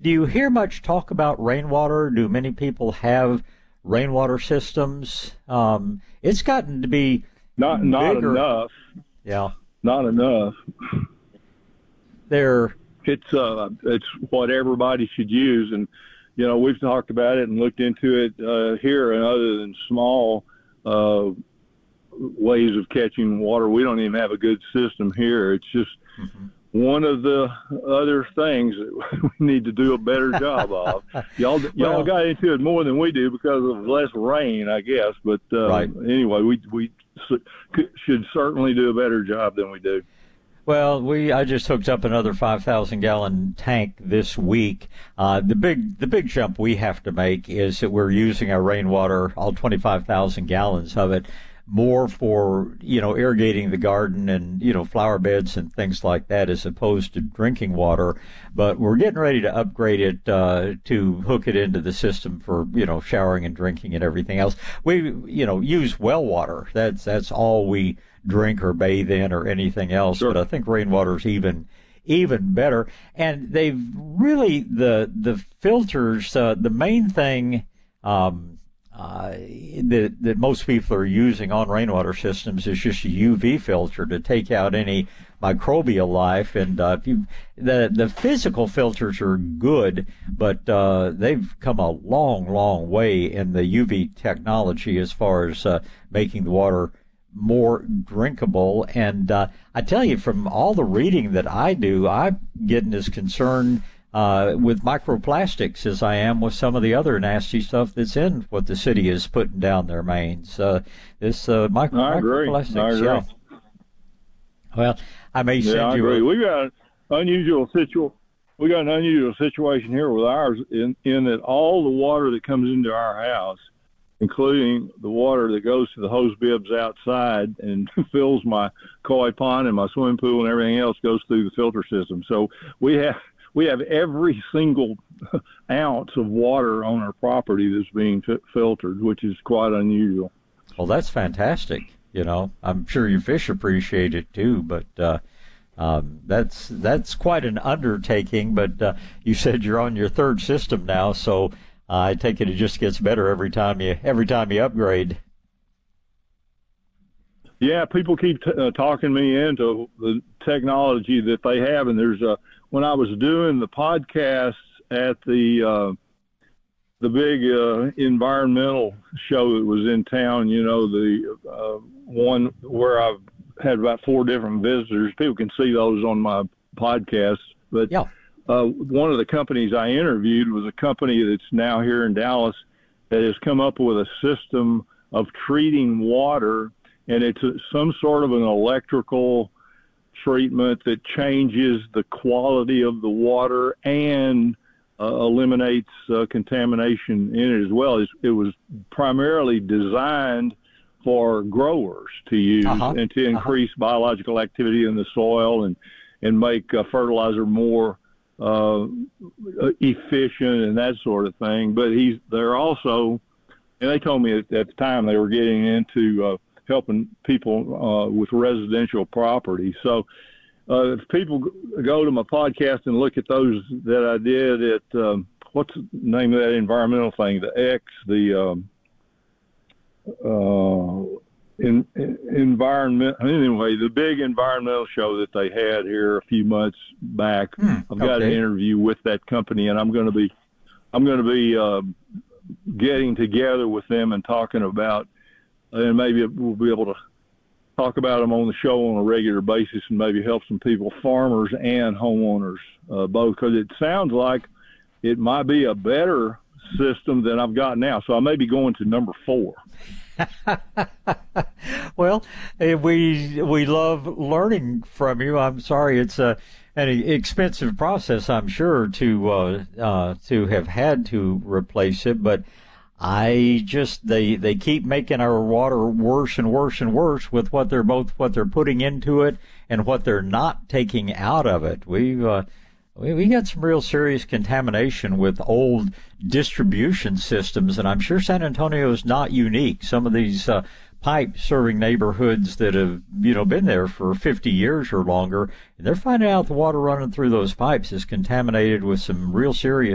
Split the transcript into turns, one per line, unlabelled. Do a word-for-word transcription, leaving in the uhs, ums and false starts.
do you hear much talk about rainwater? Do many people have rainwater systems? Um, it's gotten to be
not not
bigger.
enough.
Yeah,
not enough.
They're
it's uh it's what everybody should use, and you know we've talked about it and looked into it uh, here, and other than small uh, ways of catching water, we don't even have a good system here. It's just mm-hmm. one of the other things that we need to do a better job of. Y'all, y'all well, got into it more than we do because of less rain, I guess. But uh,
right.
anyway, we we should certainly do a better job than we do.
Well, we I just hooked up another five thousand gallon tank this week. Uh, the big the big jump we have to make is that we're using our rainwater, all twenty-five thousand gallons of it, more for, you know, irrigating the garden and, you know, flower beds and things like that as opposed to drinking water. But we're getting ready to upgrade it uh, to hook it into the system for, you know, showering and drinking and everything else. We, you know, use well water. That's that's all we drink or bathe in or anything else.
Sure.
But I think rainwater's even even better. And they've really, the the filters, uh, the main thing um, uh, that, that most people are using on rainwater systems is just a U V filter to take out any microbial life. And uh, if you, the, the physical filters are good, but uh, they've come a long, long way in the U V technology as far as uh, making the water more drinkable. And uh, I tell you, from all the reading that I do, I'm getting as concerned uh, with microplastics as I am with some of the other nasty stuff that's in what the city is putting down their mains. Uh, this uh, micro
I agree.
microplastics.
I agree.
Yeah. Well, I may
yeah,
send
I
you.
agree.
A,
we got an unusual situ. We got an unusual situation here with ours in in that all the water that comes into our house, including the water that goes to the hose bibs outside and fills my koi pond and my swimming pool and everything else, goes through the filter system. So we have we have every single ounce of water on our property that's being f- filtered, which is quite unusual.
Well, that's fantastic. You know, I'm sure your fish appreciate it too, but uh, um, that's that's quite an undertaking. But uh, you said you're on your third system now, so Uh, I take it it just gets better every time you every time you upgrade.
Yeah, people keep t- uh, talking me into the technology that they have, and there's a when I was doing the podcasts at the uh, the big uh, environmental show that was in town, you know, the uh, one where I've had about four different visitors. People can see those on my podcasts, but
yeah.
Uh, one of the companies I interviewed was a company that's now here in Dallas that has come up with a system of treating water, and it's a, some sort of an electrical treatment that changes the quality of the water and uh, eliminates uh, contamination in it as well. It's, it was primarily designed for growers to use
uh-huh.
and to increase uh-huh. biological activity in the soil and, and make uh, fertilizer more uh efficient and that sort of thing. But he's they're also, and they told me at, at the time they were getting into uh helping people uh with residential property. So uh if people go to my podcast and look at those that I did at um what's the name of that environmental thing, the X, the um uh In, in environment anyway, the big environmental show that they had here a few months back.
Hmm,
I've got
okay.
an interview with that company, and I'm going to be, I'm going to be uh, getting together with them and talking about, and maybe we'll be able to talk about them on the show on a regular basis, and maybe help some people, farmers and homeowners, uh, both, because it sounds like it might be a better system than I've got now. So I may be going to number four.
Well, we we love learning from you. I'm sorry it's a an expensive process, I'm sure, to uh, uh, to have had to replace it. But I just they they keep making our water worse and worse and worse with what they're both what they're putting into it and what they're not taking out of it. We've uh, We, we got some real serious contamination with old distribution systems, and I'm sure San Antonio is not unique. Some of these uh, pipes serving neighborhoods that have, you know, been there for fifty years or longer, and they're finding out the water running through those pipes is contaminated with some real serious